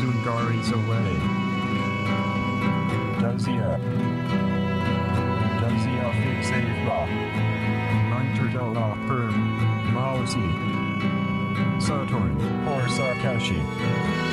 Dungari's away. Duzia Fixativa. Ninterdala Per. Mausi. Saturn. Or Sarkashi.